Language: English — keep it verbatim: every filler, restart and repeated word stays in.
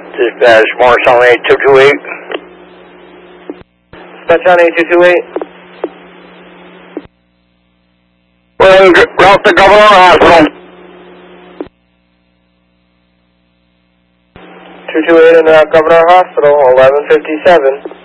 Dispatch, Morris on eight two two eight. Dispatch on eight two two eight. We're en route to Governor Hospital. two two eight in uh, Governor Hospital, eleven fifty-seven.